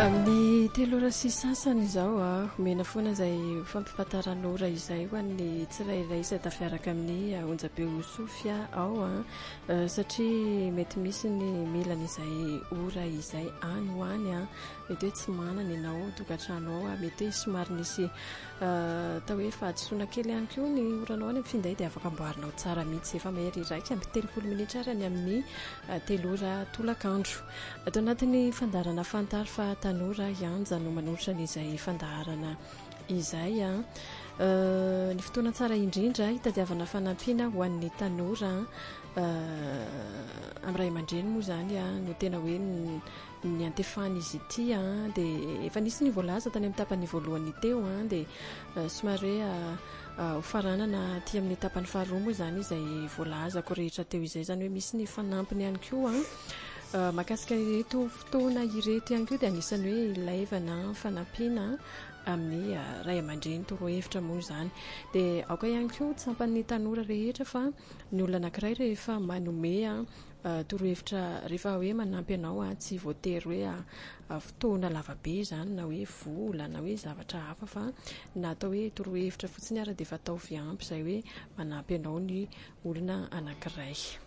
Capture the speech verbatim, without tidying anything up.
amin'ny telora sy sasany izao a mena foana izay fampifantaran'ora izay ho an'ny tsirairay izay tafiaraka amin'ny onjabeo sofia ao a satria mety misy ny milana izay ora izay any ho any a mety hoe tsy manana ianao tokantrano ao a mety hoe somary nisy tao hoe fahadisoana kely ihany koa ny oranao any amin'ny finday dia afaka amboarinao tsara mihitsy efa mahery iraika amby telopolo minitra ary ny amin'ny telora tolakandro atao anatin'ny fandarana fantary fa tanora ianja no manolotra n'izay fandaharana izay a ny fotoana tsara indrindra hitadiavana fanampiana ho an'ny tanora amin'ny ray aman-dreny moa zany a no tena hoe ny antefany izy ity a dia efa nisy ny voalaza tany amin'ny tapany voalohany teo a dia somary hoe ho faranana aty amin'ny tapany faharoa moa zany izay voalazako rehetra teo izay zany hoe misy ny fanampiny ihany koa a makasika ireto fotoana ireto ihany koa dia anisany hoe ilaivana fanampiana amin'ny ray aman-dreny torohevitra moa zany dia aoka ihany koa tsampan'ny tanora rehetra fa ny olona anankiray rehefa manome torohevitra rehefa hoe manampy anao a tsy voatery hoe fotoana lavabe zany na hoe vola na hoe zavatra hafa fa na atao hoe torohevitra fotsiny ary dia efa atao fiampy izay hoe manampy anao ny olona anankiray.